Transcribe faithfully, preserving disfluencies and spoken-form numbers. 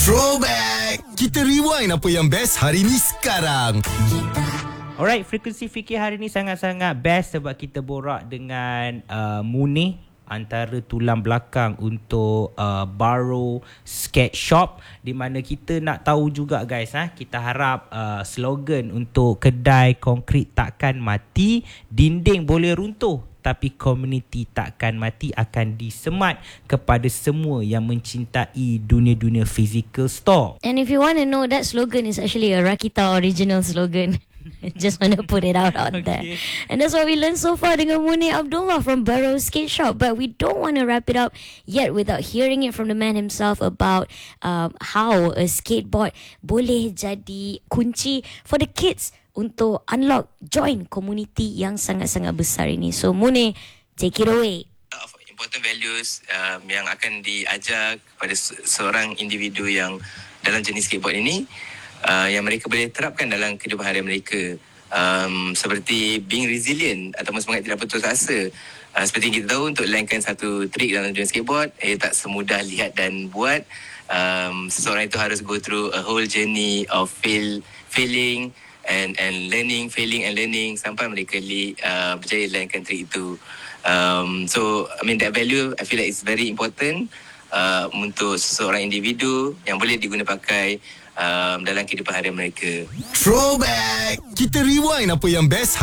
Throwback. Kita rewind apa yang best hari ni sekarang. Alright, frekuensi fikir hari ni sangat-sangat best sebab kita borak dengan uh, Munir, antara tulang belakang untuk uh, Barrow Skate Shop, di mana kita nak tahu juga guys, ha, kita harap uh, slogan untuk kedai konkrit takkan mati, dinding boleh runtuh tapi komuniti takkan mati akan disemat kepada semua yang mencintai dunia-dunia physical store. And if you want to know, that slogan is actually a Rakita original slogan. Just want to put it out out Okay. there. And that's what we learned so far dengan Munir Abdullah from Barrow Skate Shop. But we don't want to wrap it up yet without hearing it from the man himself about um, how a skateboard boleh jadi kunci for the kids untuk unlock, join community yang sangat-sangat besar ini. So Munir, take it away. Of important values um, yang akan diajar kepada se- seorang individu yang dalam jenis skateboard ini, uh, yang mereka boleh terapkan dalam kehidupan harian mereka, um, seperti being resilient ataupun semangat tidak putus asa. Uh, seperti kita tahu, untuk lainkan satu trik dalam dunia skateboard, eh, tak semudah lihat dan buat. Um, seseorang itu harus go through a whole journey of fail, failing and and learning, failing and learning sampai mereka li, uh, berjaya lainkan trik itu. Um, so I mean that value I feel like it's very important uh, untuk seseorang individu yang boleh diguna pakai um, dalam kehidupan harian mereka. Throwback. Kita rewind apa yang best